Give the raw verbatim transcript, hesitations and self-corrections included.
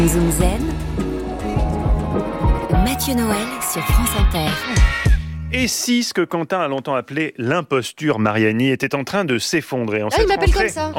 Zoom Zen, Mathieu Noël sur France Inter. Et si ce que Quentin a longtemps appelé l'imposture Mariani était en train de s'effondrer en Ah, cette il m'appelle rentrée, comme ça.